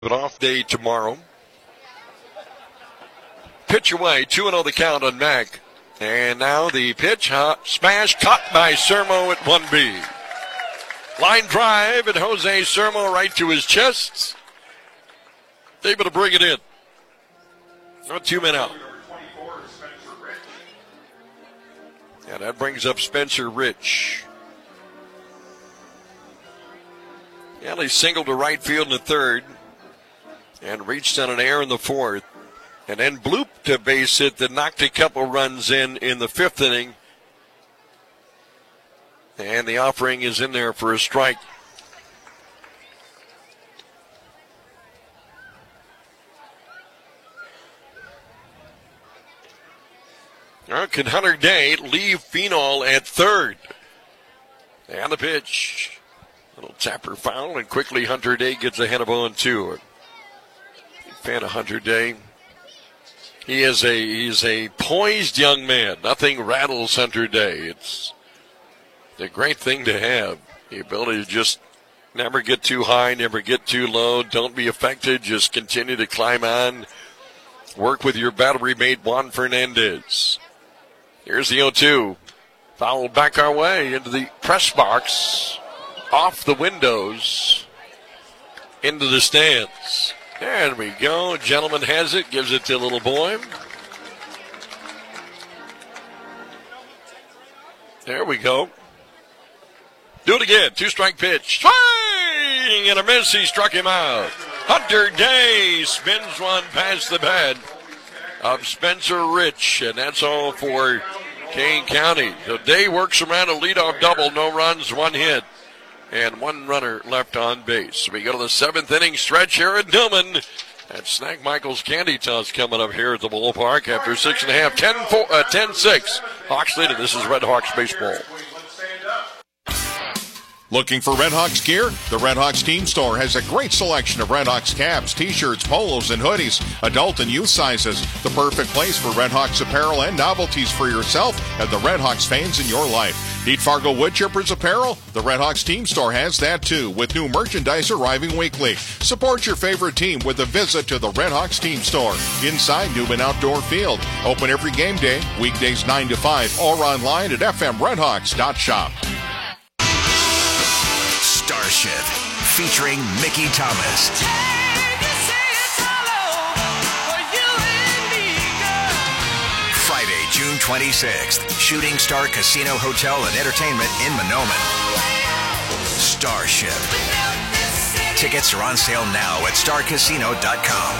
An off day tomorrow. Pitch away, 2-0 the count on Mack. And now the pitch, smash caught by Sermo at 1B. Line drive, and Jose Sermo right to his chest. Able to bring it in. Not 2 men out. And that brings up Spencer Rich. And he singled to right field in the third. And reached on an error in the fourth. And then blooped a base hit that knocked a couple runs in the fifth inning. And the offering is in there for a strike. Can Hunter Day leave Phenol at third? And the pitch. Little tapper foul, and quickly Hunter Day gets ahead of 0-2. Fan of Hunter Day. He's a poised young man. Nothing rattles Hunter Day. It's a great thing to have. The ability to just never get too high, never get too low. Don't be affected. Just continue to climb on. Work with your battery mate, Juan Fernandez. Here's the 0-2. Fouled back our way into the press box. Off the windows. Into the stands. There we go. Gentleman has it. Gives it to little boy. There we go. Do it again. 2-strike pitch. Swing! And a miss. He struck him out. Hunter Day spins one past the bat of Spencer Rich. And that's all for Kane County. So Day works around a leadoff double. No runs, 1 hit. And 1 runner left on base. We go to the 7th inning stretch here at Newman. And Snack Michael's Candy Toss coming up here at the ballpark after 6.5, 10-6. Hawks lead it. This is Red Hawks baseball. Looking for Red Hawks gear? The Red Hawks Team Store has a great selection of Red Hawks caps, t-shirts, polos, and hoodies, adult and youth sizes. The perfect place for Red Hawks apparel and novelties for yourself and the Red Hawks fans in your life. Need Fargo Woodchippers apparel? The Red Hawks Team Store has that too, with new merchandise arriving weekly. Support your favorite team with a visit to the Red Hawks Team Store inside Newman Outdoor Field. Open every game day, weekdays 9 to 5, or online at fmredhawks.shop. Starship, featuring Mickey Thomas. Friday, June 26th, Shooting Star Casino Hotel and Entertainment in Monoman. Starship. Tickets are on sale now at starcasino.com.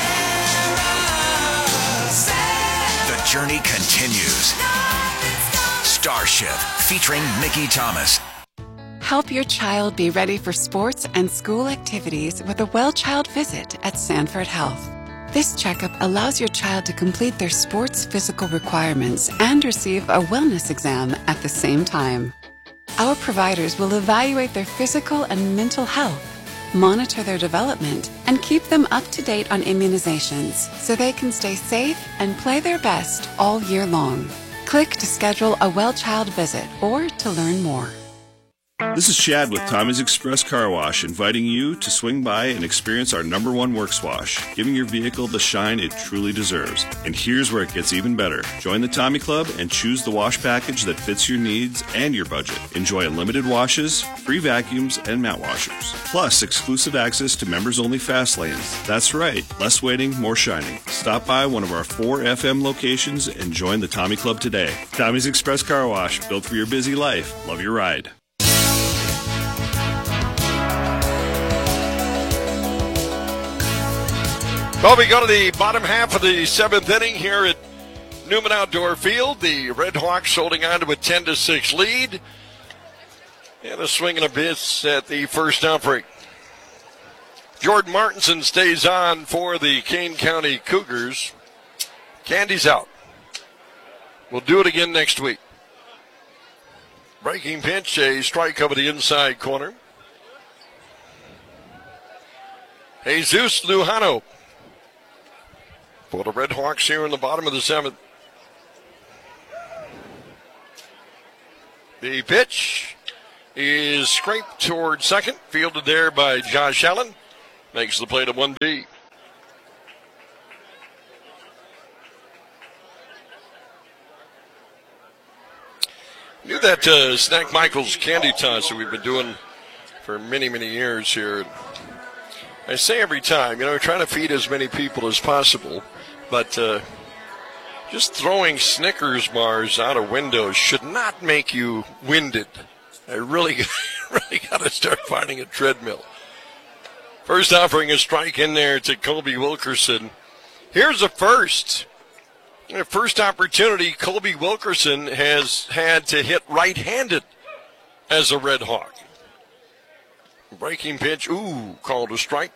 The journey continues. Starship, featuring Mickey Thomas. Help your child be ready for sports and school activities with a well-child visit at Sanford Health. This checkup allows your child to complete their sports physical requirements and receive a wellness exam at the same time. Our providers will evaluate their physical and mental health, monitor their development, and keep them up to date on immunizations so they can stay safe and play their best all year long. Click to schedule a well-child visit or to learn more. This is Chad with Tommy's Express Car Wash, inviting you to swing by and experience our #1 works wash, giving your vehicle the shine it truly deserves. And here's where it gets even better. Join the Tommy Club and choose the wash package that fits your needs and your budget. Enjoy unlimited washes, free vacuums, and mat washers. Plus, exclusive access to members-only fast lanes. That's right, less waiting, more shining. Stop by one of our 4 FM locations and join the Tommy Club today. Tommy's Express Car Wash, built for your busy life. Love your ride. Well, we go to the bottom half of the 7th inning here at Newman Outdoor Field. The Red Hawks holding on to a 10-6 lead. And a swing and a miss at the first offering. Jordan Martinson stays on for the Kane County Cougars. Candy's out. We'll do it again next week. Breaking pitch, a strike over the inside corner. Jesus Lujano for the Red Hawks here in the bottom of the 7th. The pitch is scraped toward second, fielded there by Josh Allen. makes the play to 1B. Knew that Snack Michael's candy toss that we've been doing for many, many years here. I say every time, trying to feed as many people as possible, but just throwing Snickers bars out of windows should not make you winded. I really got to start finding a treadmill. First offering a strike in there to Colby Wilkerson. Here's a first. First opportunity Colby Wilkerson has had to hit right-handed as a Red Hawk. Breaking pitch, called a strike.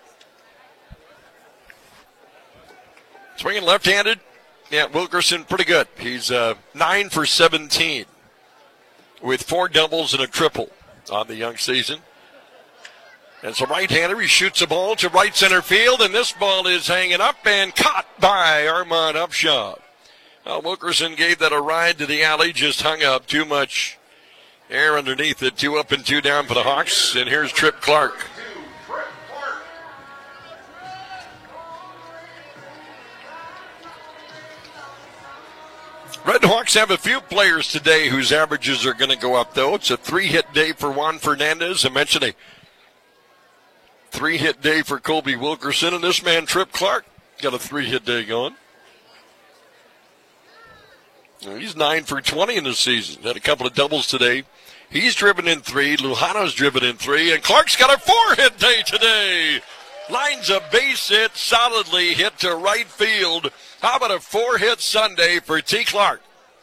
Swinging left-handed. Yeah, Wilkerson pretty good. He's 9 for 17 with 4 doubles and a triple on the young season. As a right-hander, he shoots a ball to right center field, and this ball is hanging up and caught by Armand Upshaw. Wilkerson gave that a ride to the alley, just hung up. Too much air underneath it. 2 up and 2 down for the Hawks, and here's Trip Clark. Red Hawks have a few players today whose averages are going to go up, though. It's a 3-hit day for Juan Fernandez. I mentioned a 3-hit day for Colby Wilkerson, and this man, Trip Clark, got a 3-hit day going. He's 9 for 20 in the season. Had a couple of doubles today. He's driven in 3. Lujano's driven in 3. And Clark's got a 4-hit day today. Lines a base hit solidly, hit to right field. How about a 4-hit Sunday for T. Clark?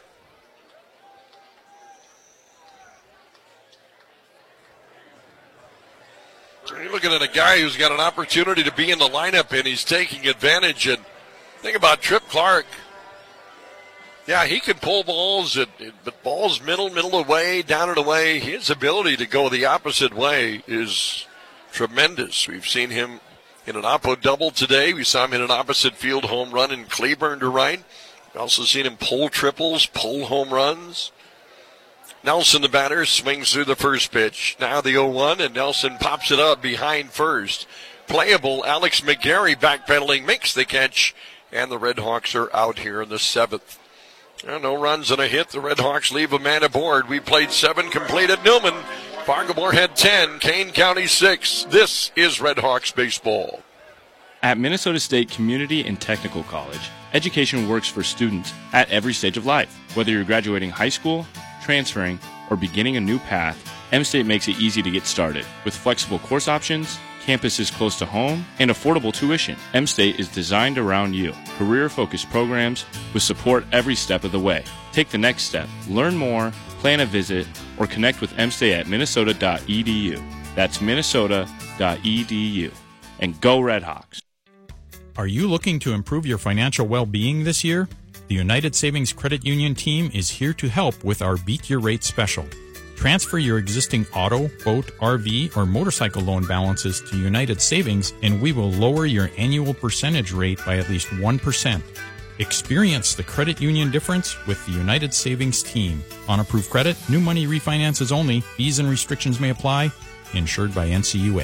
You're looking at a guy who's got an opportunity to be in the lineup, and he's taking advantage. And think about Trip Clark. Yeah, he can pull balls, but balls middle away, down and away. His ability to go the opposite way is tremendous. We've seen him in an oppo double today. We saw him in an opposite field home run in Cleburne to right. We've also seen him pull triples, pull home runs. Nelson, the batter, swings through the first pitch. Now the 0-1, and Nelson pops it up behind first. Playable, Alex McGarry backpedaling, makes the catch, and the Red Hawks are out here in the 7th. No runs and a hit. The Red Hawks leave a man aboard. We played 7 complete at Newman. Fargo-Moorhead 10, Kane County 6. This is Red Hawks baseball. At Minnesota State Community and Technical College, education works for students at every stage of life. Whether you're graduating high school, transferring, or beginning a new path, M-State makes it easy to get started. With flexible course options, campuses close to home, and affordable tuition, M-State is designed around you. Career-focused programs with support every step of the way. Take the next step. Learn more, plan a visit, or connect with M-State at minnesota.edu. That's minnesota.edu. And go Red Hawks. Are you looking to improve your financial well-being this year? The United Savings Credit Union team is here to help with our Beat Your Rate special. Transfer your existing auto, boat, RV, or motorcycle loan balances to United Savings, and we will lower your annual percentage rate by at least 1%. Experience the credit union difference with the United Savings team. On approved credit, new money refinances only. Fees and restrictions may apply. Insured by NCUA.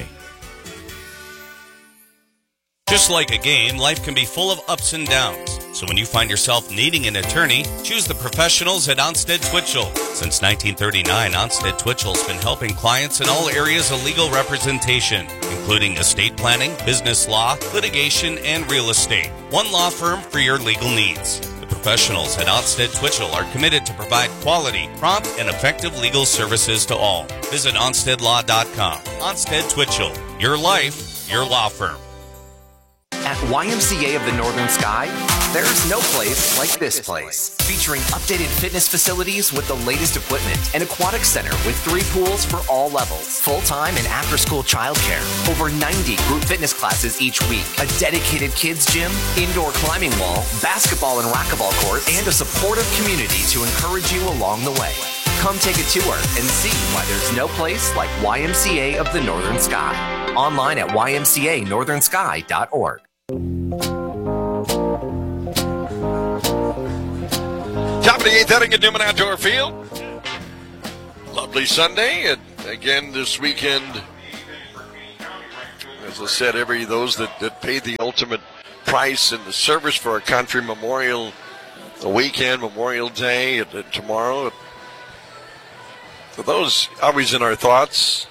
Just like a game, life can be full of ups and downs. So when you find yourself needing an attorney, choose the professionals at Onsted Twitchell. Since 1939, Onsted Twitchell's been helping clients in all areas of legal representation, including estate planning, business law, litigation, and real estate. One law firm for your legal needs. The professionals at Onsted Twitchell are committed to provide quality, prompt, and effective legal services to all. Visit OnstedLaw.com. Onsted Twitchell. Your life, your law firm. At YMCA of the Northern Sky, there's no place like this place. Featuring updated fitness facilities with the latest equipment, an aquatic center with 3 pools for all levels, full-time and after-school childcare, over 90 group fitness classes each week, a dedicated kids gym, indoor climbing wall, basketball and racquetball courts, and a supportive community to encourage you along the way. Come take a tour and see why there's no place like YMCA of the Northern Sky. Online at ymcanorthernsky.org. Top of the 8th inning at Newman Outdoor Field. Lovely Sunday, and again this weekend As I said, those that paid the ultimate price in the service for our country, Memorial Weekend, Memorial Day, and tomorrow. So those always in our thoughts.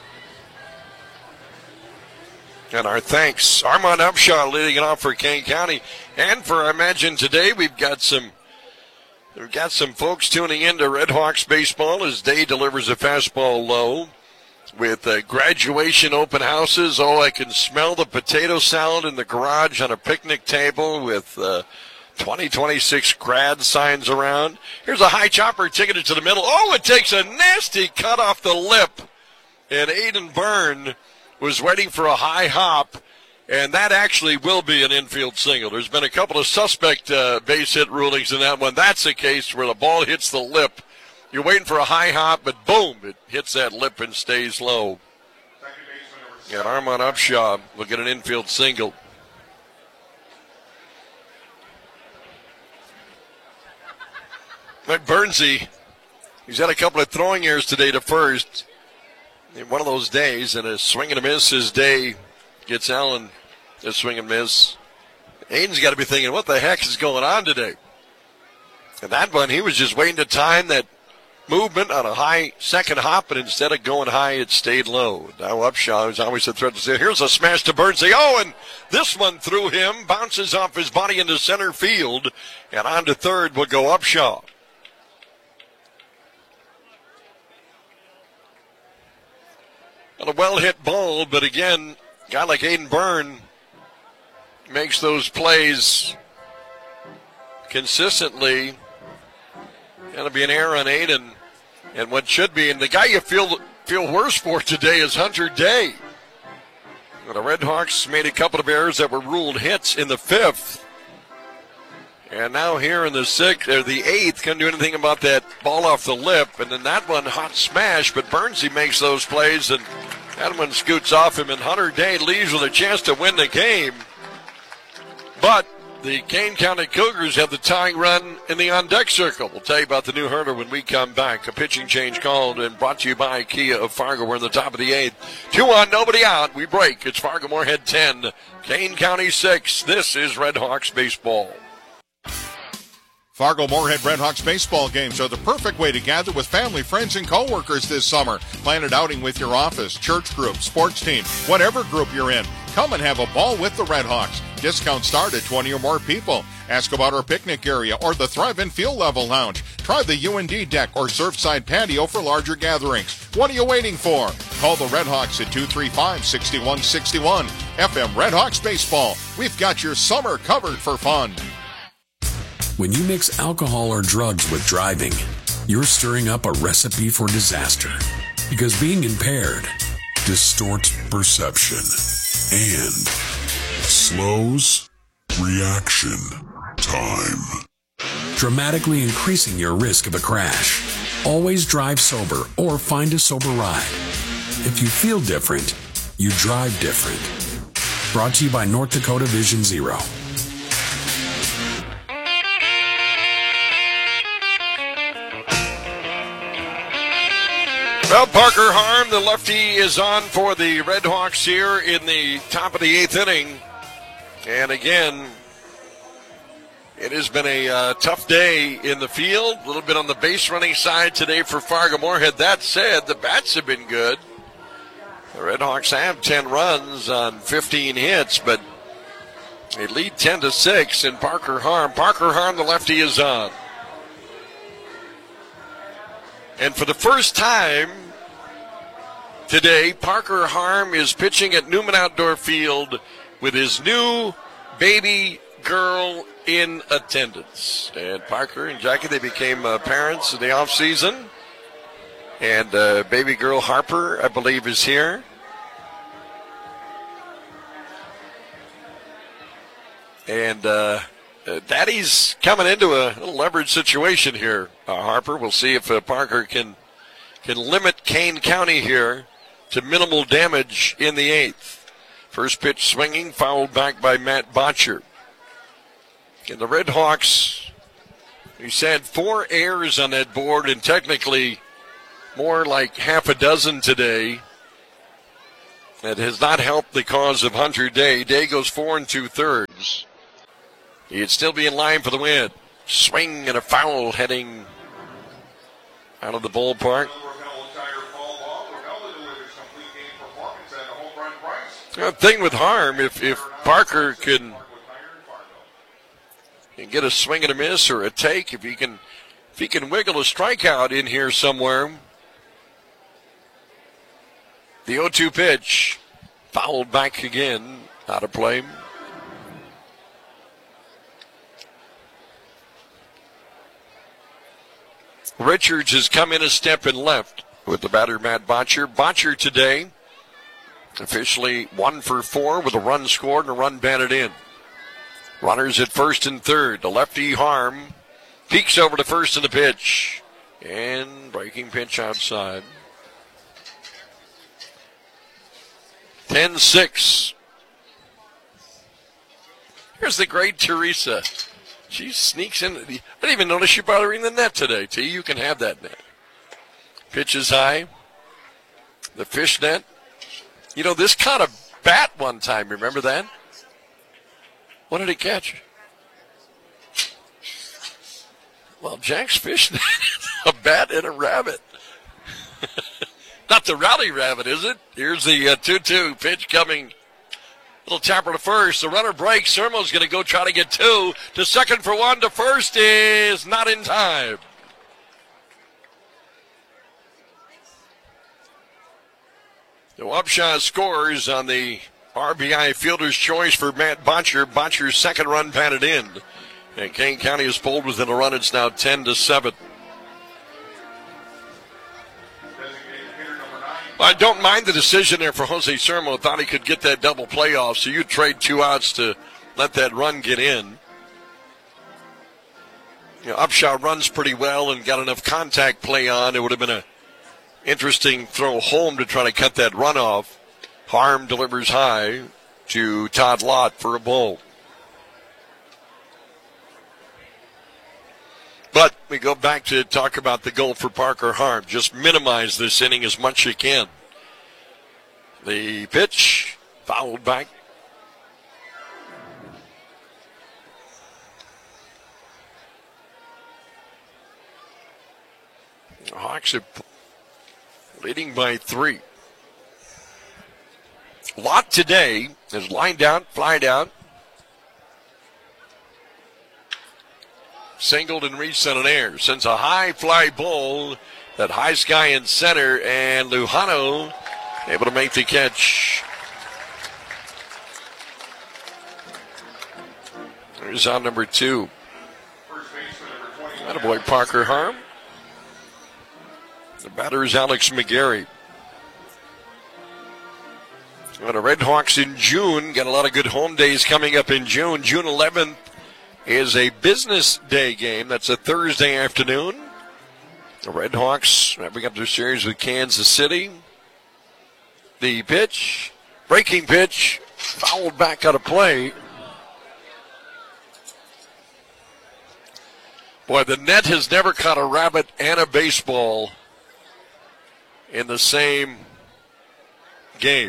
And our thanks. Armand Upshaw leading it off for Kane County. And for, I imagine, today we've got some folks tuning in to Red Hawks baseball as Day delivers a fastball low with graduation open houses. Oh, I can smell the potato salad in the garage on a picnic table with 2026 grad signs around. Here's a high chopper ticketed to the middle. Oh, it takes a nasty cut off the lip. And Aiden Byrne was waiting for a high hop, and that actually will be an infield single. There's been a couple of suspect base hit rulings in that one. That's a case where the ball hits the lip. You're waiting for a high hop, but boom, it hits that lip and stays low. And Armand Upshaw will get an infield single. Mike Bernsey, he's had a couple of throwing errors today to first. In one of those days, and a swing and a miss, his Day gets Allen a swing and miss. Aiden's got to be thinking, what the heck is going on today? And that one, he was just waiting to time that movement on a high second hop, and instead of going high, it stayed low. Now Upshaw is always a threat to say, here's a smash to Bernsey. Oh, and this one through him, bounces off his body into center field, and on to third will go Upshaw. And a well-hit ball, but again, a guy like Aiden Byrne makes those plays consistently. Going to be an error on Aiden. And what should be, and the guy you feel worse for today is Hunter Day. The Red Hawks made a couple of errors that were ruled hits in the fifth. And now here in the sixth, or the eighth, couldn't do anything about that ball off the lip. And then that one, hot smash, but Bernsey makes those plays, and that one scoots off him, and Hunter Day leaves with a chance to win the game. But the Kane County Cougars have the tying run in the on-deck circle. We'll tell you about the new hurdle when we come back. A pitching change called and brought to you by Kia of Fargo. We're in the top of the eighth. 2-1, nobody out. We break. It's Fargo Moorhead 10, Kane County 6. This is Red Hawks baseball. Fargo Moorhead Red Hawks baseball games are the perfect way to gather with family, friends, and coworkers this summer. Plan an outing with your office, church group, sports team, whatever group you're in. Come and have a ball with the Red Hawks. Discounts start at 20 or more people. Ask about our picnic area or the Thrive and Field Level Lounge. Try the UND deck or Surfside patio for larger gatherings. What are you waiting for? Call the Red Hawks at 235-6161. FM Red Hawks Baseball. We've got your summer covered for fun. When you mix alcohol or drugs with driving, you're stirring up a recipe for disaster. Because being impaired distorts perception and slows reaction time, dramatically increasing your risk of a crash. Always drive sober or find a sober ride. If you feel different, you drive different. Brought to you by North Dakota Vision Zero. Well, Parker Harm, the lefty, is on for the Red Hawks here in the top of the eighth inning. And again, it has been a tough day in the field. A little bit on the base running side today for Fargo Moorhead. That said, the bats have been good. The Red Hawks have 10 runs on 15 hits, but they lead 10-6. And Parker Harm, the lefty, is on. And for the first time today, Parker Harm is pitching at Newman Outdoor Field with his new baby girl in attendance. And Parker and Jackie, they became parents in the offseason. And baby girl Harper, I believe, is here. And Daddy's coming into a little leverage situation here, Harper. We'll see if Parker can limit Kane County here to minimal damage in the eighth. First pitch swinging, fouled back by Matt Botcher. And the Red Hawks, he's had 4 errors on that board, and technically more like half a dozen today. It has not helped the cause of Hunter Day. Day goes 4 2/3. He'd still be in line for the win. Swing and a foul heading out of the ballpark. The thing with Harm, if Parker can get a swing and a miss or a take, if he can wiggle a strikeout in here somewhere. The 0-2 pitch, fouled back again, out of play. Richards has come in a step and left with the batter, Matt Botcher. Botcher today officially 1 for 4 with a run scored and a run batted in. Runners at first and third. The lefty Harm peeks over to first in the pitch. And breaking pitch outside. 10-6. Here's the great Teresa. She sneaks in. I didn't even notice you bothering the net today, T. You can have that net. Pitch is high. The fish net. You know, this caught a bat one time. Remember that? What did it catch? Well, Jack's fish net is a bat and a rabbit. Not the rowdy rabbit, is it? Here's the 2-2 pitch coming. Little tapper to first. The runner breaks. Sermo's going to go try to get 2. To second for 1. To first is not in time. So Upshaw scores on the RBI fielder's choice for Matt Botcher. Botcher's second run batted in. And Kane County is pulled within a run. It's now 10-7. I don't mind the decision there for Jose Sermo. Thought he could get that double play off, so you trade 2 outs to let that run get in. You know, Upshaw runs pretty well and got enough contact play on. It would have been an interesting throw home to try to cut that run off. Harm delivers high to Todd Lott for a ball. But we go back to talk about the goal for Parker Harm. Just minimize this inning as much as you can. The pitch, fouled back. The Hawks are leading by 3. Lott today is lined out, flied out. Singled and reached on an air. Sends a high fly ball. That high sky in center. And Lujano able to make the catch. There's on number 2. Attaboy Parker Harm. The batter is Alex McGarry. Well, the Red Hawks in June. Got a lot of good home days coming up in June. June 11th. Is a business day game. That's a Thursday afternoon. The Red Hawks wrapping up their series with Kansas City. The pitch, breaking pitch, fouled back out of play. Boy, the net has never caught a rabbit and a baseball in the same game.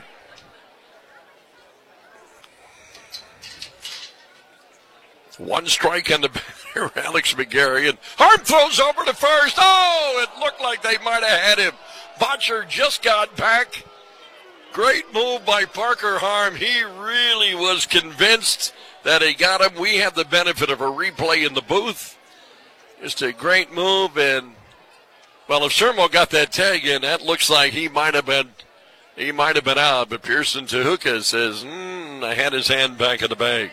One strike on the batter, Alex McGarry, and Harm throws over to first. Oh, it looked like they might have had him. Botcher just got back. Great move by Parker Harm. He really was convinced that he got him. We had the benefit of a replay in the booth. Just a great move, and well, if Sermo got that tag in, that looks like he might have been out. But Pearson Tehuka says, I had his hand back in the bag.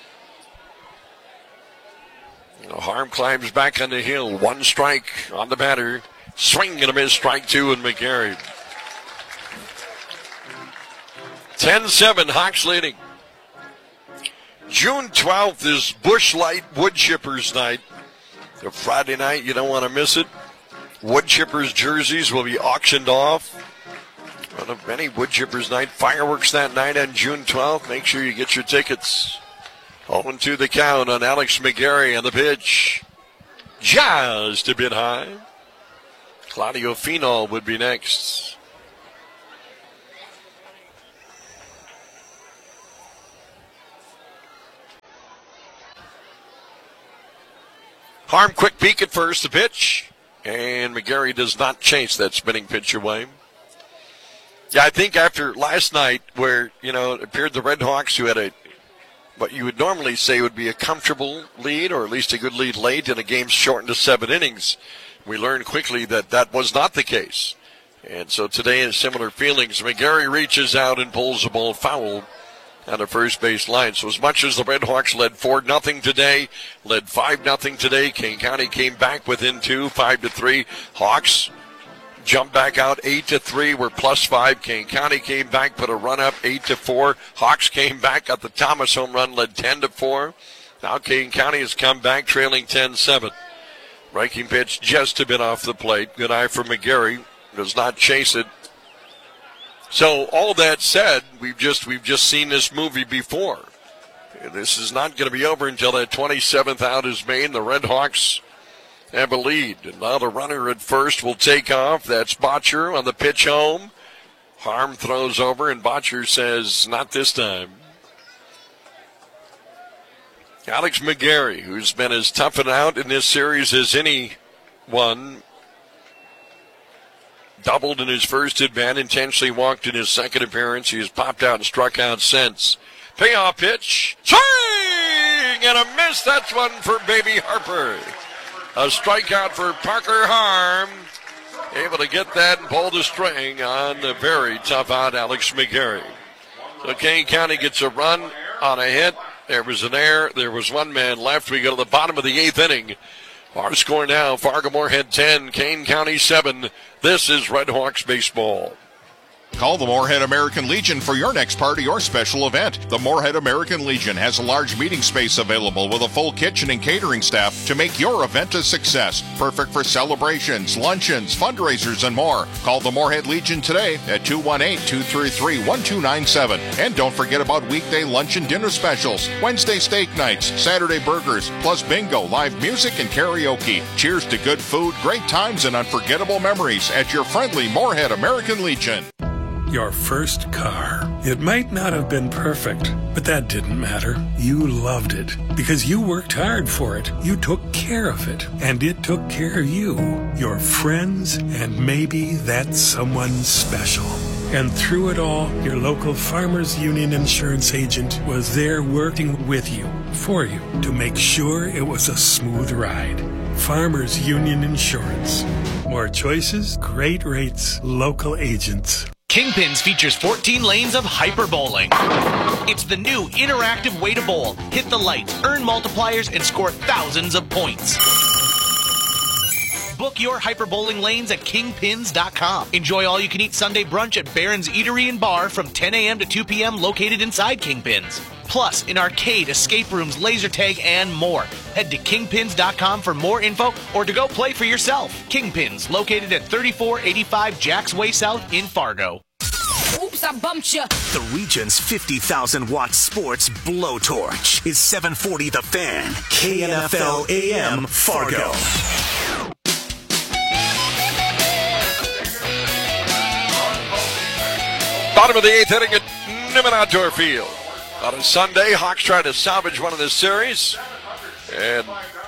Harm climbs back on the hill. 1 strike on the batter. Swing and a miss. Strike 2 and McGarry. 10-7. Hawks leading. June 12th is Busch Light Wood Chippers night. The Friday night, you don't want to miss it. Wood Chippers jerseys will be auctioned off. One of many Wood Chippers night. Fireworks that night on June 12th. Make sure you get your tickets. 0-2 the count on Alex McGarry on the pitch. Just a bit high. Claudio Finol would be next. Harm, quick peek at first, the pitch. And McGarry does not chase that spinning pitch away. Yeah, I think after last night where, it appeared the Red Hawks, who had what you would normally say would be a comfortable lead, or at least a good lead late in a game shortened to 7 innings, we learned quickly that was not the case. And so today is similar feelings. McGarry reaches out and pulls the ball foul on the first base line. So as much as the Red Hawks led 4-0 today, led 5-0 today, Kane County came back within 2, 5-3. Hawks jumped back out 8-3. We're +5. Kane County came back, put a run up 8-4. Hawks came back, got the Thomas home run, led 10-4. Now Kane County has come back, trailing 10-7. Breaking pitch just a bit off the plate. Good eye for McGarry. Does not chase it. So all that said, we've just seen this movie before. This is not going to be over until that 27th out is made. The Red Hawks have a lead. And now the runner at first will take off. That's Botcher on the pitch home. Harm throws over, and Botcher says, not this time. Alex McGarry, who's been as tough and out in this series as anyone, doubled in his first at-bat, intentionally walked in his second appearance. He has popped out and struck out since. Payoff pitch. Swing! And a miss. That's one for Baby Harper. A strikeout for Parker Harm. Able to get that and pull the string on the very tough out Alex McGarry. So Kane County gets a run on a hit. There was an error. There was one man left. We go to the bottom of the 8th inning. Our score now, Fargo-Moorhead 10, Kane County 7. This is Red Hawks baseball. Call the Moorhead American Legion for your next party or special event. The Moorhead American Legion has a large meeting space available with a full kitchen and catering staff to make your event a success. Perfect for celebrations, luncheons, fundraisers, and more. Call the Moorhead Legion today at 218-233-1297. And don't forget about weekday lunch and dinner specials, Wednesday steak nights, Saturday burgers, plus bingo, live music, and karaoke. Cheers to good food, great times, and unforgettable memories at your friendly Moorhead American Legion. Your first car. It might not have been perfect, but that didn't matter. You loved it because you worked hard for it. You took care of it, and it took care of you, your friends, and maybe that someone special. And through it all, your local Farmers Union insurance agent was there working with you, for you, to make sure it was a smooth ride. Farmers Union Insurance. More choices, great rates, local agents. Kingpins features 14 lanes of hyper bowling. It's the new interactive way to bowl. Hit the lights, earn multipliers, and score thousands of points. Book your hyper bowling lanes at kingpins.com. Enjoy all-you-can-eat Sunday brunch at Barron's Eatery and Bar from 10 a.m. to 2 p.m. located inside Kingpins. Plus, an arcade, escape rooms, laser tag, and more. Head to kingpins.com for more info or to go play for yourself. Kingpins, located at 3485 Jacks Way South in Fargo. Oops, I bumped you. The region's 50,000-watt sports blowtorch is 740 The Fan, KNFL AM Fargo. Bottom of the 8th inning at Newman Outdoor Field. On a Sunday, Hawks try to salvage one of this series. And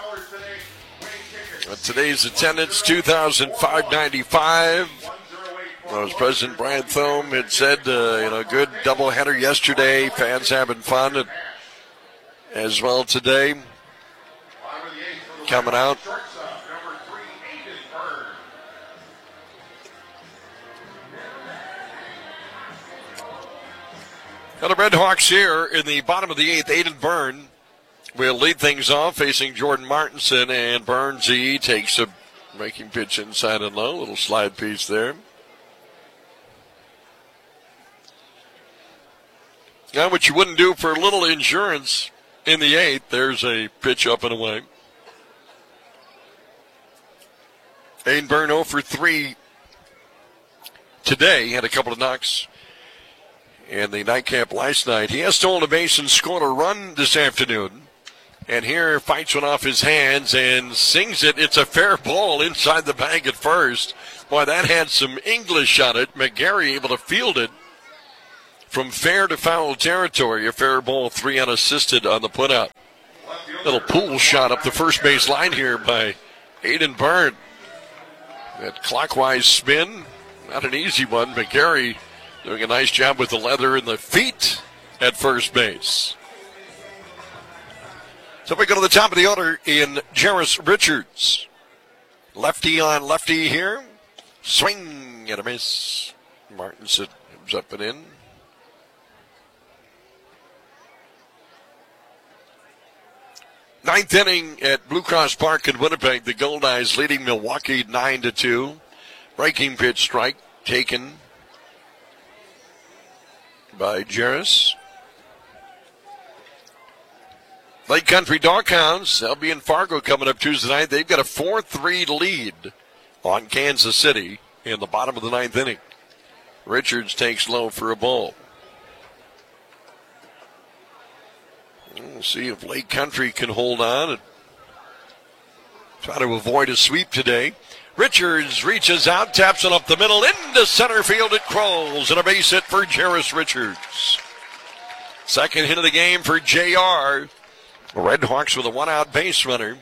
today's attendance, 2,595. As President Brian Thome had said, good doubleheader yesterday. Fans having fun as well today. Coming out. Now the Red Hawks here in the bottom of the 8th, Aiden Byrne will lead things off, facing Jordan Martinson, and Burns takes a making pitch inside and low. Little slide piece there. Now what you wouldn't do for a little insurance in the 8th, there's a pitch up and away. Aiden Byrne 0 for 3 today. Had a couple of knocks in the nightcap last night. He has stolen a base and scored a run this afternoon. And here fights one off his hands and sings it. It's a fair ball inside the bag at first. Boy, that had some English on it. McGarry able to field it from fair to foul territory. A fair ball, 3 unassisted on the putout. Little pool shot up the first base line here by Aiden Byrne. That clockwise spin, not an easy one, but Gary doing a nice job with the leather and the feet at first base. So we go to the top of the order in Jairus Richards. Lefty on lefty here. Swing and a miss. Martinson comes up and in. Ninth inning at Blue Cross Park in Winnipeg. The Goldeyes leading Milwaukee 9-2. Breaking pitch strike taken by Jairus. Lake Country Doghounds, they'll be in Fargo coming up Tuesday night. They've got a 4-3 lead on Kansas City in the bottom of the ninth inning. Richards takes low for a ball. We'll see if Lake Country can hold on and try to avoid a sweep today. Richards reaches out, taps it up the middle, into center field it crawls, and a base hit for Jairus Richards. Second hit of the game for JR. Red Hawks with a one-out base runner.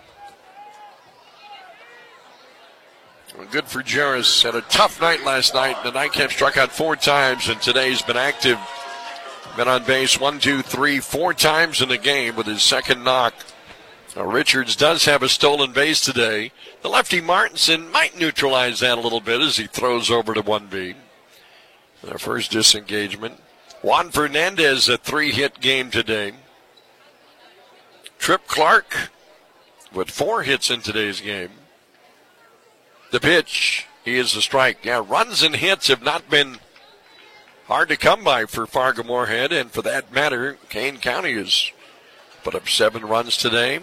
Good for Jairus. Had a tough night last night. The nightcap struck out 4 times, and today's been active. Been on base 4 times in the game with his second knock. Now, Richards does have a stolen base today. The lefty Martinson might neutralize that a little bit as he throws over to 1B. Their first disengagement. Juan Fernandez, a 3-hit game today. Trip Clark with 4 hits in today's game. The pitch, he is a strike. Yeah, runs and hits have not been hard to come by for Fargo Moorhead, and for that matter, Kane County has put up 7 runs today.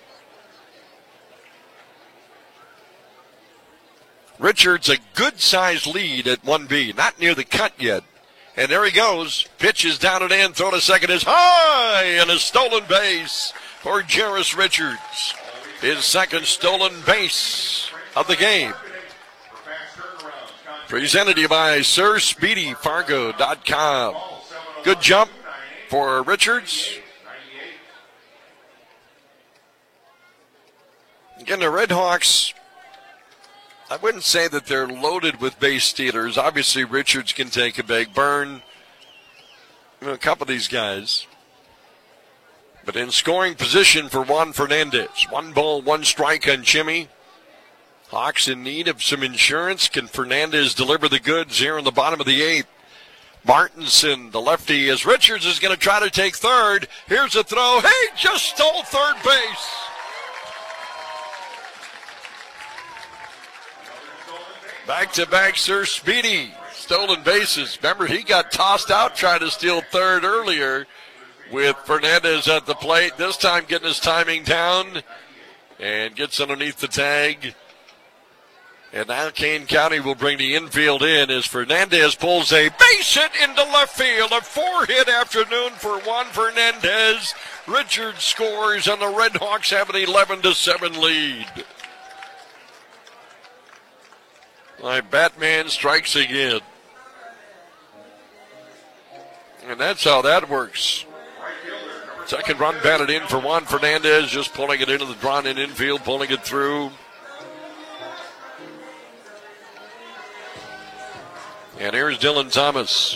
Richards a good-sized lead at 1B, not near the cut yet. And there he goes. Pitch is down and in, throw to second is high, and a stolen base for Jairus Richards. His second stolen base of the game. Presented to you by SirSpeedyFargo.com. Good jump for Richards. Again, the Red Hawks, I wouldn't say that they're loaded with base stealers. Obviously, Richards can take a big burn. A couple of these guys. But in scoring position for Juan Fernandez. 1 ball, 1 strike on Jimmy. Hawks in need of some insurance. Can Fernandez deliver the goods here in the bottom of the 8th? Martinson, the lefty, as Richards is going to try to take third. Here's a throw. He just stole third base. Back-to-back Sir Speedy stolen bases. Remember, he got tossed out trying to steal third earlier with Fernandez at the plate. This time getting his timing down and gets underneath the tag. And now Kane County will bring the infield in as Fernandez pulls a base hit into left field. A 4-hit afternoon for Juan Fernandez. Richards scores, and the Red Hawks have an 11-7 lead. My Batman strikes again. And that's how that works. Second run batted in for Juan Fernandez, just pulling it into the drawn-in infield, pulling it through. And here's Dylan Thomas.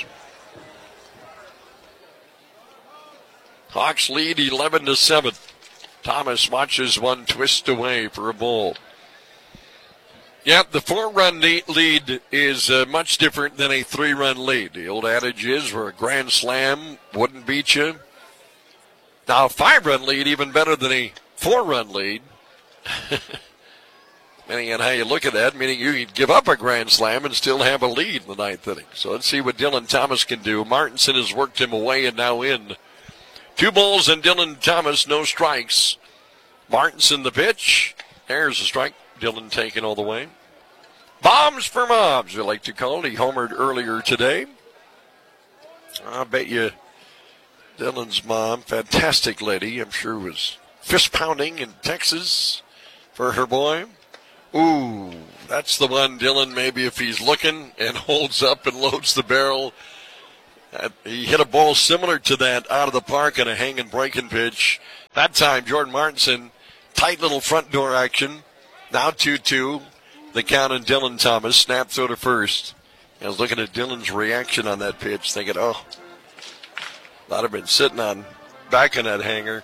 Hawks lead 11-7. Thomas watches one twist away for a ball. Yeah, the 4-run lead is much different than a 3-run lead. The old adage is where a grand slam wouldn't beat you. Now, a 5-run lead, even better than a 4-run lead. Depending on how you look at that, meaning you could give up a grand slam and still have a lead in the 9th inning. So let's see what Dylan Thomas can do. Martinson has worked him away and now in. 2 balls and Dylan Thomas, no strikes. Martinson the pitch. There's a strike. Dylan taken all the way. Bombs for Mobs, we like to call it. He homered earlier today. I bet you Dylan's mom, fantastic lady, I'm sure was fist pounding in Texas for her boy. Ooh, that's the one, Dylan, maybe if he's looking and holds up and loads the barrel. He hit a ball similar to that out of the park on a hanging breaking pitch. That time, Jordan Martinson, tight little front door action. Now 2-2. The count on Dylan Thomas. Snap throw to first. I was looking at Dylan's reaction on that pitch, thinking, oh, I'd have been sitting on back in that hanger.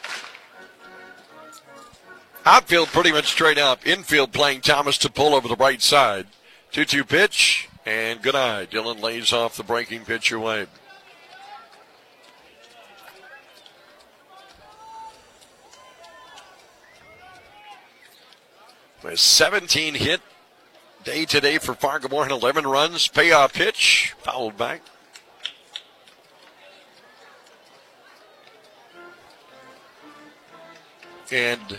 Outfield pretty much straight up. Infield playing Thomas to pull over the right side. 2-2 pitch, and good eye. Dylan lays off the breaking pitch away. A 17 hit day today for Fargo-Moorhead, 11 runs. Payoff pitch, fouled back. And,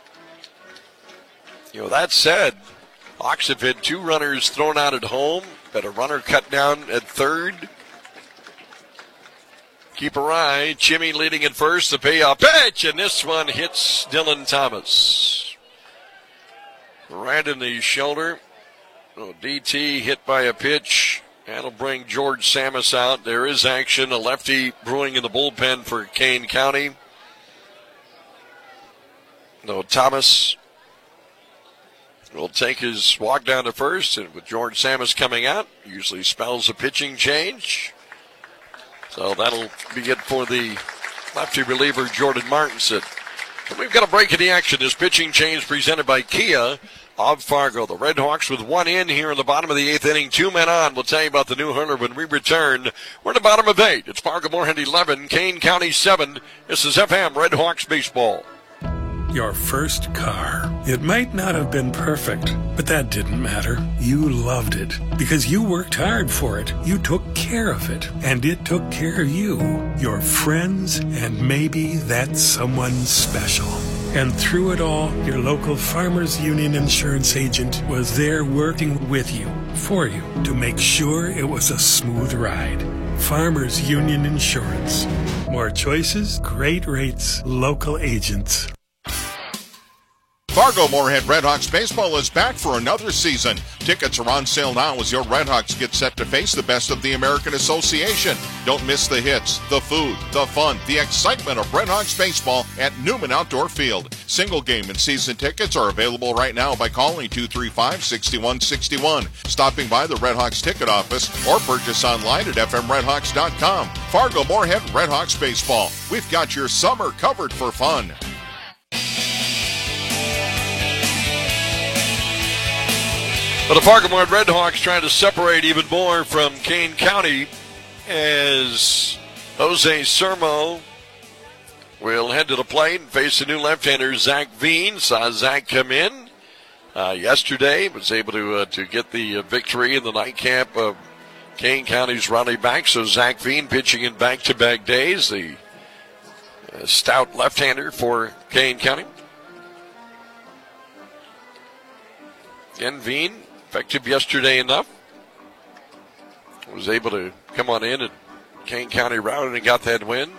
that said, Hawks have had 2 runners thrown out at home, but a runner cut down at third. Keeper eye, Chimmy leading at first, the payoff pitch, and this one hits Dylan Thomas. Right in the shoulder. DT hit by a pitch. That'll bring George Samus out. There is action. A lefty brewing in the bullpen for Kane County. Thomas will take his walk down to first, and with George Samus coming out, usually spells a pitching change. So that'll be it for the lefty reliever, Jordan Martinson. And we've got a break in the action. This pitching change presented by Kia of Fargo. The Red Hawks with 1 in here in the bottom of the 8th inning. 2 men on. We'll tell you about the new hurler when we return. We're in the bottom of 8. It's Fargo-Moorhead 11, Kane County 7. This is FM Red Hawks baseball. Your first car. It might not have been perfect, but that didn't matter. You loved it because you worked hard for it. You took care of it, and it took care of you, your friends, and maybe that someone special. And through it all, your local Farmers Union insurance agent was there working with you, for you, to make sure it was a smooth ride. Farmers Union Insurance. More choices, great rates, local agents. Fargo-Moorhead Redhawks baseball is back for another season. Tickets are on sale now as your Redhawks get set to face the best of the American Association. Don't miss the hits, the food, the fun, the excitement of Redhawks baseball at Newman Outdoor Field. Single game and season tickets are available right now by calling 235-6161, stopping by the Redhawks ticket office, or purchase online at fmredhawks.com. Fargo-Moorhead Redhawks baseball. We've got your summer covered for fun. But the Fargo-Moorhead Red Hawks trying to separate even more from Kane County as Jose Sermo will head to the plate and face the new left-hander, Zach Veen. Saw Zach come in yesterday, was able to get the victory in the nightcap of Kane County's Raleigh back. So Zach Veen pitching in back-to-back days, the stout left-hander for Kane County. Again, Veen, effective yesterday enough. Was able to come on in and Kane County routed and got that win.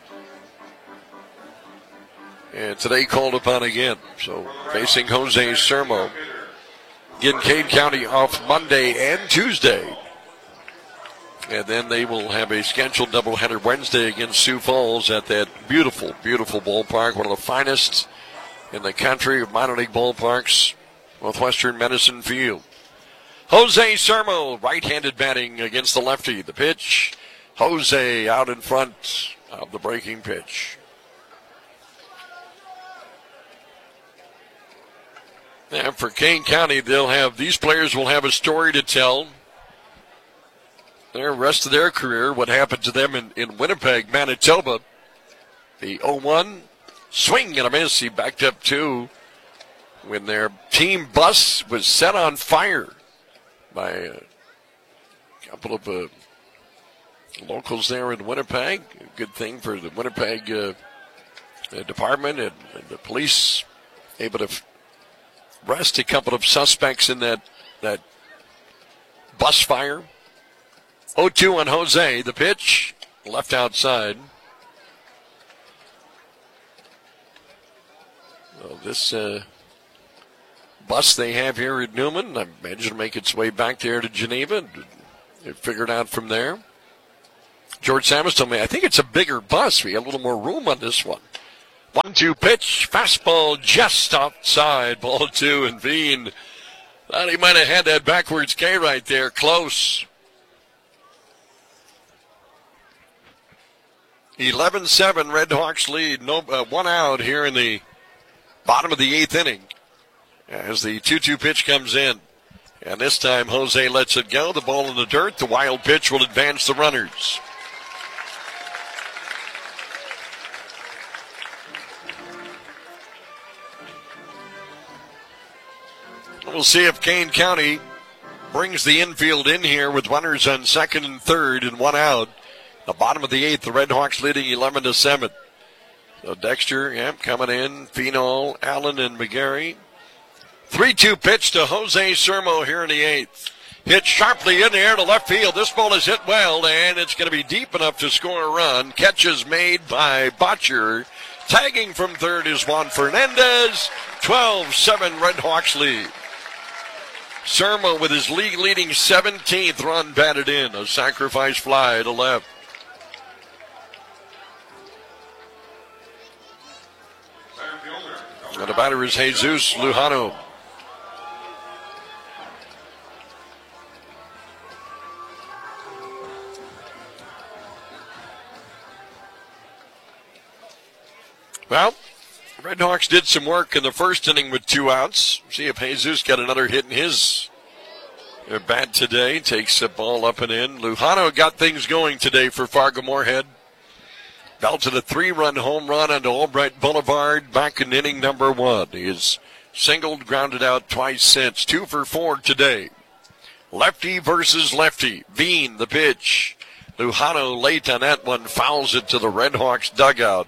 And today called upon again. So facing Jose Sermo. Again, Kane County off Monday and Tuesday. And then they will have a scheduled doubleheader Wednesday against Sioux Falls at that beautiful, beautiful ballpark. One of the finest in the country of minor league ballparks, Northwestern Medicine Field. Jose Sermo, right-handed batting against the lefty. The pitch, Jose out in front of the breaking pitch. And for Kane County, these players will have a story to tell. The rest of their career, what happened to them in Winnipeg, Manitoba. The 0-1 swing and a miss. He backed up 2 when their team bus was set on fire by a couple of locals there in Winnipeg. A good thing for the Winnipeg department and the police, able to arrest a couple of suspects in that bus fire. 0-2 on Jose. The pitch, left outside. Well, this bus they have here at Newman, I imagine it'll make its way back there to Geneva. They figured out from there. George Samus told me, I think it's a bigger bus. We have a little more room on this one. 1-2 pitch, fastball just outside, ball 2, and Veen thought he might have had that backwards K right there, close. 11-7, Red Hawks lead, one out here in the bottom of the 8th inning as the 2-2 pitch comes in. And this time Jose lets it go, the ball in the dirt, the wild pitch will advance the runners. We'll see if Kane County brings the infield in here with runners on second and third and one out. The bottom of the 8th, the Red Hawks leading 11-7. So Dexter, coming in. Phenol, Allen, and McGarry. 3-2 pitch to Jose Sermo here in the 8th. Hit sharply in the air to left field. This ball is hit well, and it's going to be deep enough to score a run. Catch is made by Botcher. Tagging from third is Juan Fernandez. 12-7 Red Hawks lead. Sermo with his league-leading 17th run batted in. A sacrifice fly to left. And the batter is Jesus Lujano. Well, Red Hawks did some work in the first inning with 2 outs. See if Jesus got another hit in his bat today. Takes the ball up and in. Lujano got things going today for Fargo-Moorhead. Belted a 3-run home run onto Albright Boulevard back in inning number 1. He has singled, grounded out twice since. 2 for 4 today. Lefty versus lefty. Veen, the pitch. Lujano late on that one, fouls it to the Red Hawks dugout.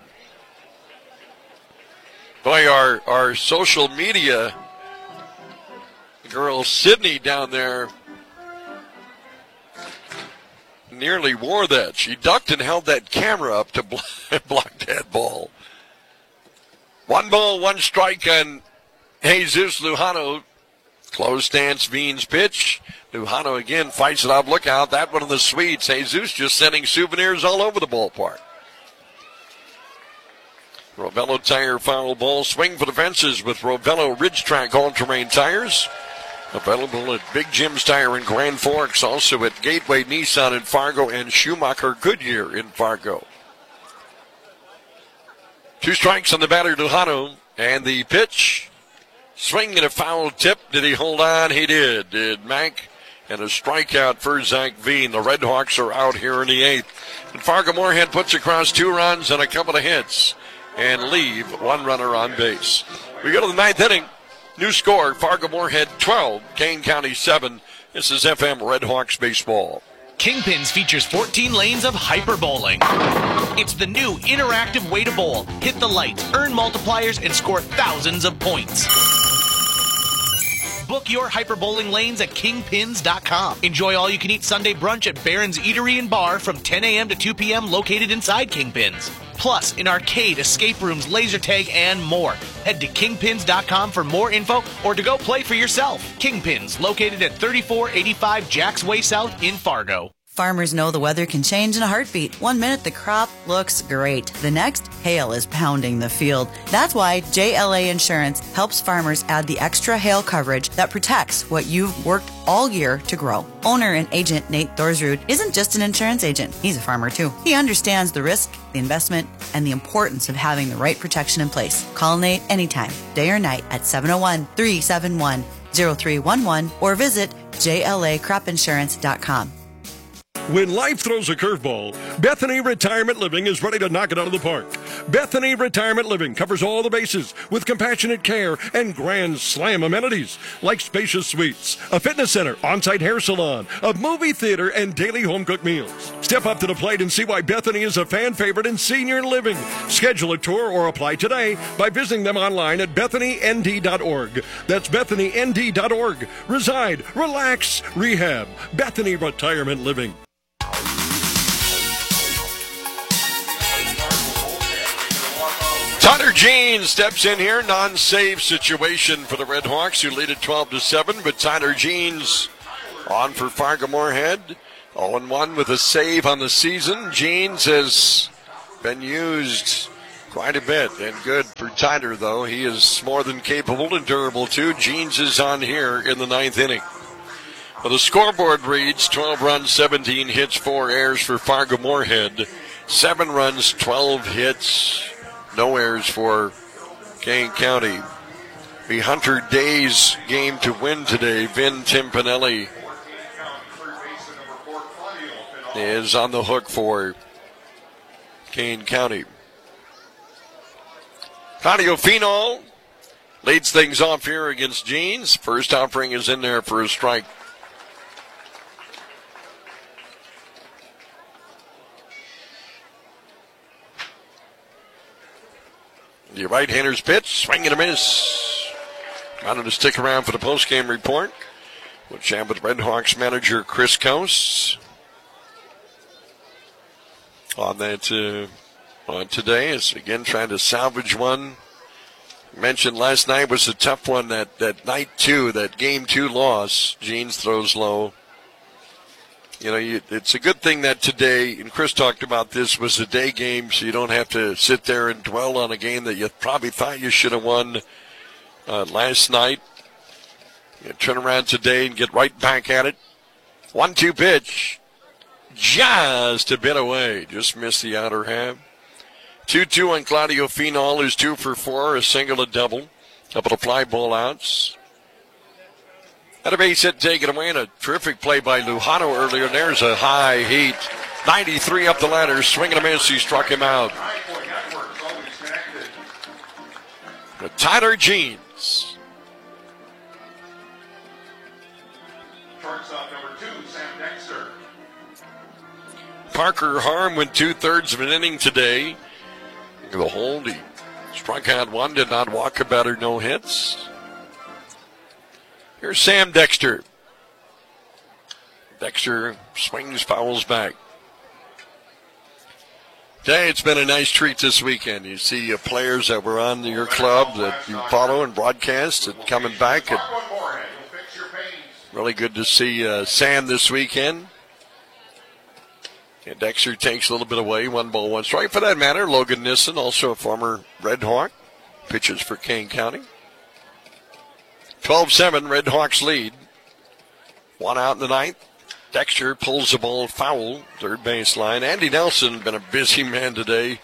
Boy, our social media girl, Sydney, down there, nearly wore that. She ducked and held that camera up to block that ball. 1 ball, 1 strike on Jesus Lujano. Close stance, Veen's pitch. Lujano again fights it up. Look out, that one in the suites. Jesus just sending souvenirs all over the ballpark. Rovello tire foul ball. Swing for the fences with Rovello Ridge Track all-terrain tires. Available at Big Jim's Tire in Grand Forks, also at Gateway Nissan in Fargo and Schumacher Goodyear in Fargo. 2 strikes on the batter, Lujano, and the pitch. Swing and a foul tip. Did he hold on? He did. Did Mack. And a strikeout for Zach Veen. The Red Hawks are out here in the 8th. And Fargo-Moorhead puts across 2 runs and a couple of hits and leave 1 runner on base. We go to the 9th inning. New score, Fargo-Moorhead 12, Kane County 7. This is FM Red Hawks baseball. Kingpins features 14 lanes of hyper bowling. It's the new interactive way to bowl. Hit the lights, earn multipliers, and score thousands of points. Book your hyper bowling lanes at kingpins.com. Enjoy all-you-can-eat Sunday brunch at Barron's Eatery and Bar from 10 a.m. to 2 p.m. located inside Kingpins. Plus, in arcade, escape rooms, laser tag, and more. Head to kingpins.com for more info or to go play for yourself. Kingpins, located at 3485 Jacks Way South in Fargo. Farmers know the weather can change in a heartbeat. 1 minute, the crop looks great. The next, hail is pounding the field. That's why JLA Insurance helps farmers add the extra hail coverage that protects what you've worked all year to grow. Owner and agent Nate Thorsrud isn't just an insurance agent. He's a farmer, too. He understands the risk, the investment, and the importance of having the right protection in place. Call Nate anytime, day or night, at 701-371-0311 or visit JLAcropinsurance.com. When life throws a curveball, Bethany Retirement Living is ready to knock it out of the park. Bethany Retirement Living covers all the bases with compassionate care and grand slam amenities like spacious suites, a fitness center, on-site hair salon, a movie theater, and daily home-cooked meals. Step up to the plate and see why Bethany is a fan favorite in senior living. Schedule a tour or apply today by visiting them online at BethanyND.org. That's BethanyND.org. Reside, relax, rehab. Bethany Retirement Living. Tyler Jean steps in here. Non-save situation for the Red Hawks, who lead at 12-7. But Tyler Jean's on for Fargo-Moorhead. 0-1 with a save on the season. Jeans has been used quite a bit. And good for Tyler, though. He is more than capable and durable, too. Jeans is on here in the 9th inning. Well, the scoreboard reads 12 runs, 17 hits, 4 errors for Fargo-Moorhead. 7 runs, 12 hits, no errors for Kane County. The Hunter Days game to win today. Vin Timpanelli is on the hook for Kane County. Claudio Finol leads things off here against Jeans. First offering is in there for a strike. The right-hander's pitch, swing and a miss. Wanted to stick around for the post-game report. We'll chat with Red Hawks manager Chris Coase on that on today. Is again trying to salvage one. Mentioned last night was a tough one. That night 2, that game 2 loss. Jeans throws low. You know, it's a good thing that today, and Chris talked about this, was a day game, so you don't have to sit there and dwell on a game that you probably thought you should have won last night. You turn around today and get right back at it. 1-2 pitch. Just a bit away. Just missed the outer half. 2-2 on Claudio Finol, who's 2 for 4, a single, a double. Couple of fly ball outs. Had a base hit taken away, and a terrific play by Lujano earlier. And there's a high heat. 93 up the ladder, swinging a miss. He struck him out. With Tyler Jeans. Shortstop number 2, Sam Dexter. Parker Harm went 2/3 of an inning today. The hold, he struck out 1, did not walk a batter, no hits. Here's Sam Dexter. Dexter swings, fouls back. Today, it's been a nice treat this weekend. You see players that were on your club that you follow and broadcast and coming back. And really good to see Sam this weekend. And Dexter takes a little bit away. 1 ball, 1 strike. For that matter, Logan Nissen, also a former Red Hawk, pitches for Kane County. 12-7, Red Hawks lead. 1 out in the 9th. Dexter pulls the ball foul, third base line. Andy Nelson, been a busy man today.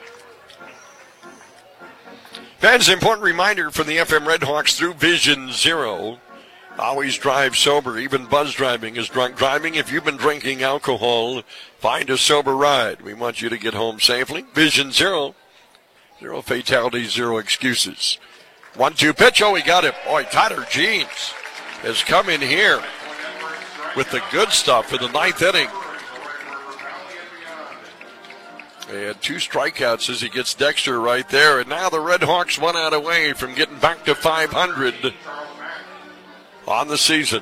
Fans, an important reminder from the FM Red Hawks through Vision Zero. Always drive sober. Even buzz driving is drunk driving. If you've been drinking alcohol, find a sober ride. We want you to get home safely. Vision Zero. 0 fatalities, 0 excuses. 1-2 pitch. Oh, he got it. Boy, Tyler Jeans has come in here with the good stuff for the 9th inning. And 2 strikeouts as he gets Dexter right there. And now the Red Hawks 1 out away from getting back to 500 on the season.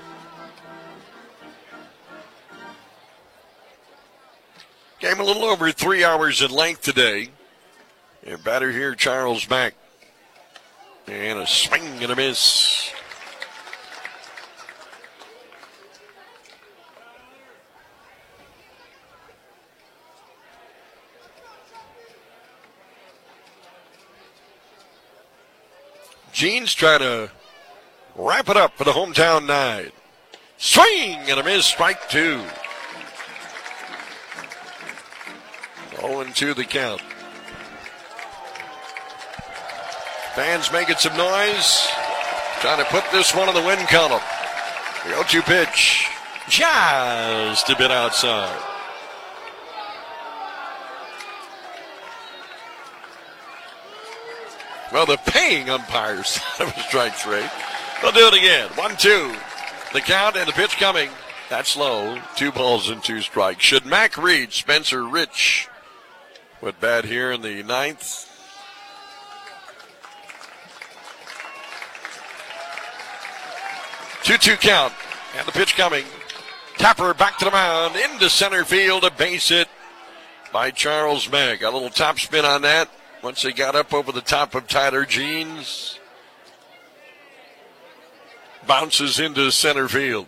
Game a little over 3 hours in length today. And batter here, Charles Mack. And a swing and a miss. Jeans trying to wrap it up for the hometown 9. Swing and a miss, strike 2. 0-2 the count. Fans making some noise. Trying to put this one in the win column. The 0-2 pitch. Just a bit outside. Well, the paying umpires thought it was strike 3. They'll do it again. 1-2. The count and the pitch coming. That's low. 2 balls and 2 strikes. Should Mac read Spencer Rich with bat here in the 9th? Two count. And the pitch coming. Tapper back to the mound. Into center field. A base hit by Charles Mack. A little top spin on that. Once they got up over the top of Tyler Jeans. Bounces into center field.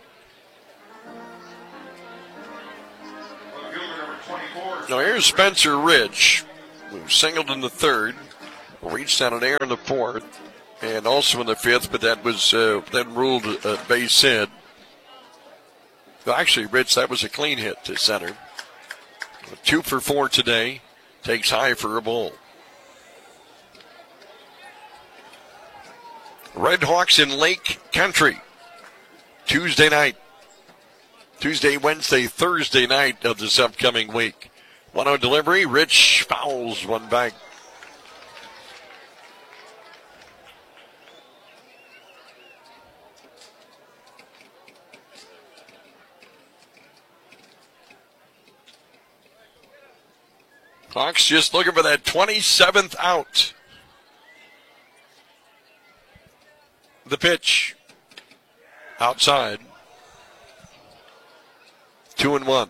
Now here's Spencer Rich, who singled in the 3rd. Reached on an error in the fourth and also in the fifth, but that was then ruled a base hit. Well, actually, Rich, that was a clean hit to center. 2 for 4 today. Takes high for a ball. Red Hawks in Lake Country. Tuesday night. Tuesday, Wednesday, Thursday night of this upcoming week. 1-0 delivery. Rich fouls one back. Hawks just looking for that 27th out. The pitch. Outside. 2-1.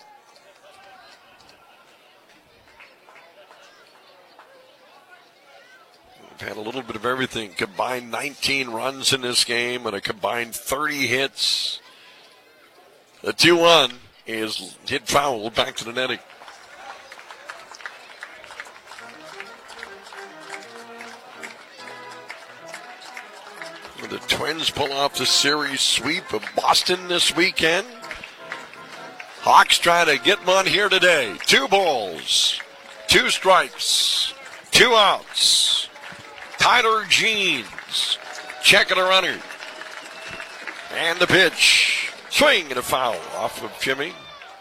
We've had a little bit of everything. Combined 19 runs in this game and a combined 30 hits. The 2-1 is hit foul back to the netting. The Twins pull off the series sweep of Boston this weekend. Hawks trying to get one here today. 2 balls, 2 strikes, 2 outs. Tyler Jeans checking a runner. And the pitch. Swing and a foul off of Jimmy.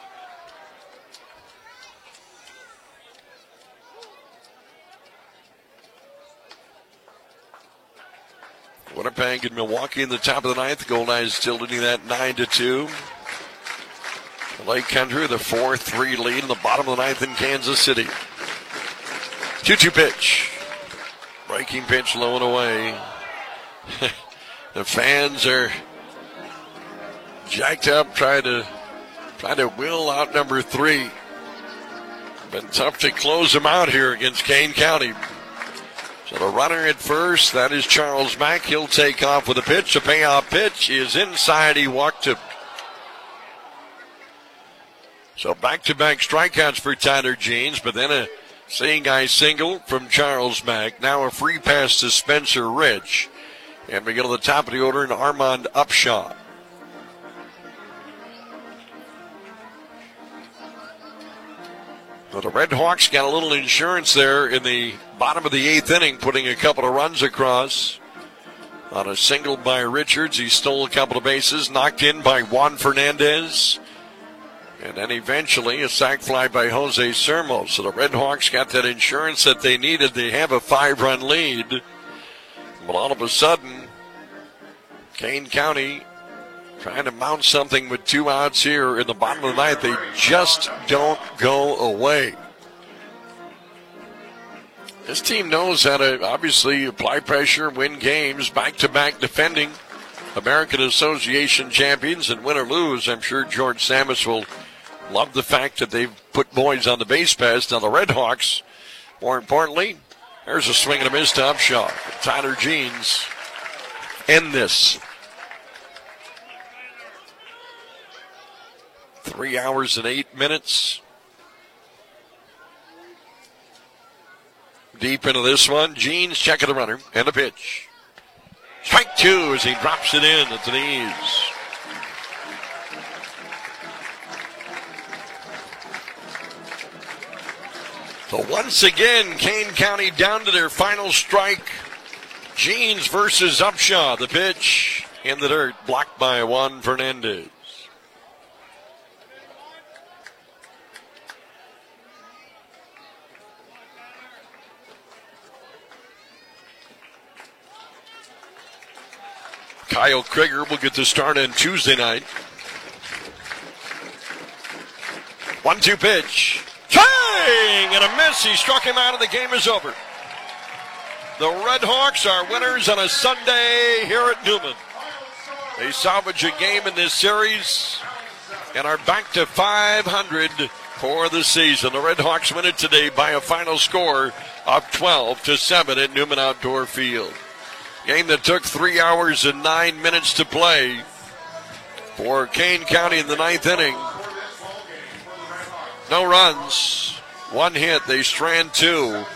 Winnipeg and Milwaukee in the top of the ninth. Gold Knights still leading that 9-2. Lake Country, the 4-3 lead in the bottom of the ninth in Kansas City. 2-2 pitch. Breaking pitch low and away. The fans are jacked up, trying to will out number 3. Been tough to close them out here against Kane County. So the runner at first, that is Charles Mack. He'll take off with a pitch. A payoff pitch is inside. He walked him. So back-to-back strikeouts for Tyler Jeans, but then a seeing eye single from Charles Mack. Now a free pass to Spencer Rich. And we go to the top of the order in Armand Upshaw. Well, the Red Hawks got a little insurance there in the bottom of the 8th inning, putting a couple of runs across. On a single by Richards, he stole a couple of bases, knocked in by Juan Fernandez. And then eventually a sac fly by Jose Sermo. So the Red Hawks got that insurance that they needed. They have a 5-run lead. But all of a sudden, Kane County trying to mount something with 2 outs here in the bottom of the ninth. They just don't go away. This team knows how to obviously apply pressure, win games, back-to-back defending American Association champions, and win or lose. I'm sure George Samus will love the fact that they've put boys on the base paths. Now the Red Hawks, more importantly, there's a swing and a miss to Upshaw. Tyler Jeans end this. 3 hours and 8 minutes. Deep into this one. Jeans checking the runner and a pitch. Strike 2 as he drops it in at the knees. So once again, Kane County down to their final strike. Jeans versus Upshaw. The pitch in the dirt, blocked by Juan Fernandez. Kyle Krieger will get the start on Tuesday night. 1-2 pitch. Swing and a miss. He struck him out, and the game is over. The Red Hawks are winners on a Sunday here at Newman. They salvage a game in this series and are back to 500 for the season. The Red Hawks win it today by a final score of 12-7 at Newman Outdoor Field. Game that took 3 hours and 9 minutes to play for Kane County in the 9th inning. No runs, 1 hit. They strand 2.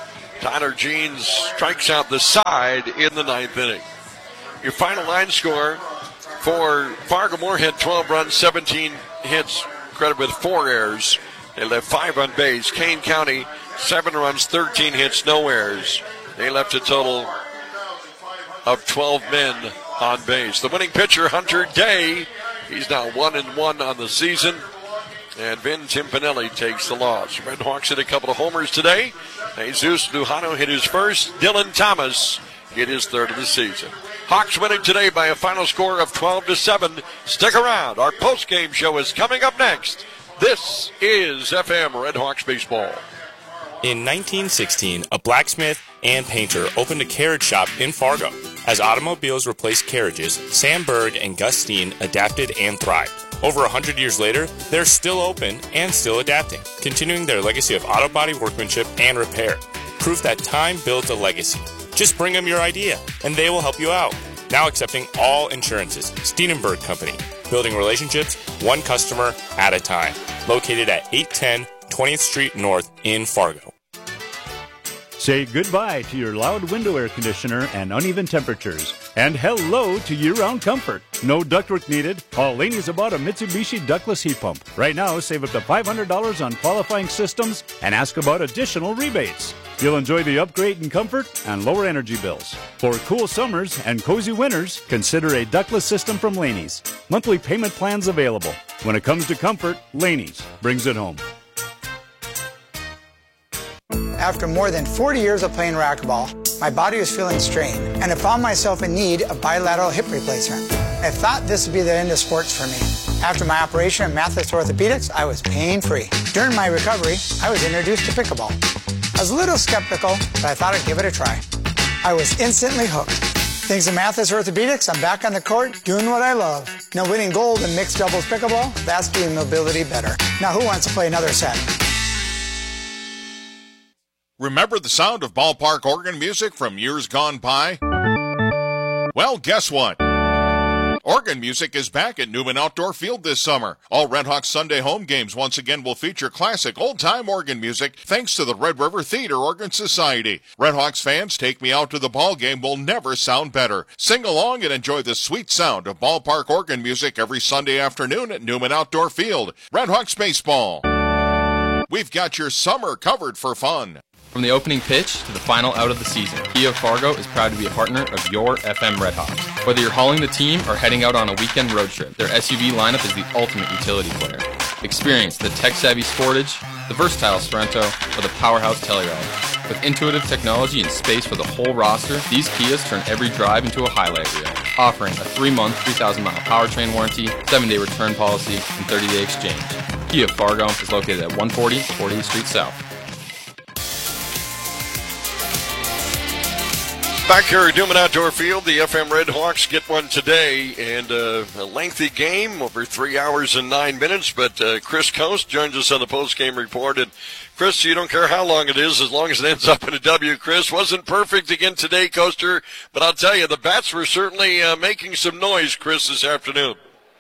Tyler Jeans strikes out the side in the 9th inning. Your final line score for Fargo-Moorhead, 12 runs, 17 hits, credit with 4 errors. They left 5 on base. Kane County, 7 runs, 13 hits, no errors. They left a total of 12 men on base. The winning pitcher, Hunter Day, he's now 1-1 on the season. And Vin Timpanelli takes the loss. Red Hawks hit a couple of homers today. Jesus Lujano hit his first. Dylan Thomas hit his 3rd of the season. Hawks winning today by a final score of 12-7. Stick around. Our post-game show is coming up next. This is FM Red Hawks Baseball. In 1916, a blacksmith and painter opened a carriage shop in Fargo. As automobiles replaced carriages, Sam Berg and Gus Steen adapted and thrived. Over 100 years later, they're still open and still adapting, continuing their legacy of auto body workmanship and repair. Proof that time builds a legacy. Just bring them your idea, and they will help you out. Now accepting all insurances. Steenenberg Company, building relationships one customer at a time. Located at 810 20th Street North in Fargo. Say goodbye to your loud window air conditioner and uneven temperatures. And hello to year-round comfort. No ductwork needed. Call Laney's about a Mitsubishi ductless heat pump. Right now, save up to $500 on qualifying systems and ask about additional rebates. You'll enjoy the upgrade in comfort and lower energy bills. For cool summers and cozy winters, consider a ductless system from Laney's. Monthly payment plans available. When it comes to comfort, Laney's brings it home. After more than 40 years of playing racquetball, my body was feeling strained, and I found myself in need of bilateral hip replacement. I thought this would be the end of sports for me. After my operation in Mathis Orthopedics, I was pain-free. During my recovery, I was introduced to pickleball. I was a little skeptical, but I thought I'd give it a try. I was instantly hooked. Thanks to Mathis Orthopedics, I'm back on the court doing what I love. Now winning gold in mixed doubles pickleball, that's doing mobility better. Now who wants to play another set? Remember the sound of ballpark organ music from years gone by? Well, guess what? Organ music is back at Newman Outdoor Field this summer. All Red Hawks Sunday home games once again will feature classic old-time organ music thanks to the Red River Theater Organ Society. Red Hawks fans, Take Me Out to the Ball Game will never sound better. Sing along and enjoy the sweet sound of ballpark organ music every Sunday afternoon at Newman Outdoor Field. Red Hawks Baseball. We've got your summer covered for fun. From the opening pitch to the final out of the season, Kia of Fargo is proud to be a partner of your FM Red Hawks. Whether you're hauling the team or heading out on a weekend road trip, their SUV lineup is the ultimate utility player. Experience the tech-savvy Sportage, the versatile Sorento, or the powerhouse Telluride. With intuitive technology and space for the whole roster, these Kias turn every drive into a highlight reel, offering a 3-month, 3,000-mile powertrain warranty, 7-day return policy, and 30-day exchange. Kia of Fargo is located at 140 40th Street South. Back here at Newman Outdoor Field, the FM Red Hawks get one today, and a lengthy game, over 3 hours and 9 minutes, but Chris Coast joins us on the post-game report, and Chris, you don't care how long it is, as long as it ends up in a W. Chris, wasn't perfect again today, Coaster, but I'll tell you, the bats were certainly making some noise, Chris, this afternoon.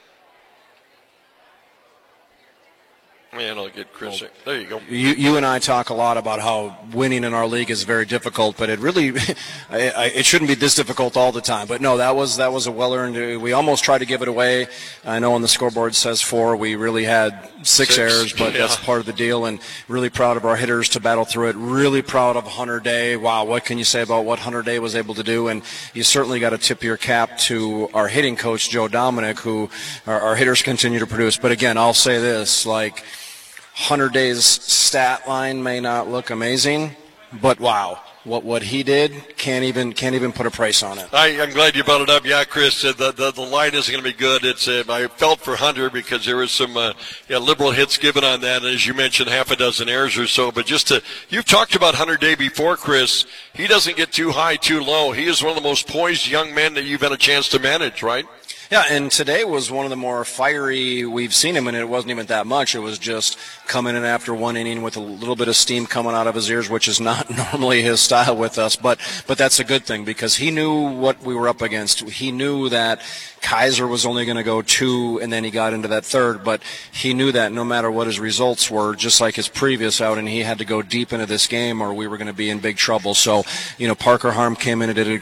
Man, I'll get Chris. There you go. You and I talk a lot about how winning in our league is very difficult, but it really it shouldn't be this difficult all the time. But no, that was a well-earned. We almost tried to give it away. I know on the scoreboard says 4. We really had six errors, but that's part of the deal. And really proud of our hitters to battle through it. Really proud of Hunter Day. Wow, what can you say about what Hunter Day was able to do? And you certainly got to tip your cap to our hitting coach, Joe Dominic, who our hitters continue to produce. But again, I'll say this, like, Hunter Day's stat line may not look amazing, but wow, what he did can't even put a price on it. I'm glad you brought it up. Yeah, Chris, the line isn't going to be good. It's I felt for Hunter because there was some liberal hits given on that, and as you mentioned, half a dozen errors or so. But you've talked about Hunter Day before, Chris. He doesn't get too high, too low. He is one of the most poised young men that you've had a chance to manage, right? Yeah, and today was one of the more fiery we've seen him, and it wasn't even that much. It was just coming in after one inning with a little bit of steam coming out of his ears, which is not normally his style with us. But that's a good thing because he knew what we were up against. He knew that Kaiser was only going to go 2, and then he got into that third. But he knew that no matter what his results were, just like his previous outing, he had to go deep into this game or we were going to be in big trouble. So, Parker Harm came in and did a